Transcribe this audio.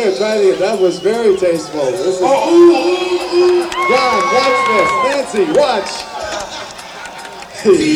Here, try it again. That was very tasteful. This is... John, watch this. Nancy, watch.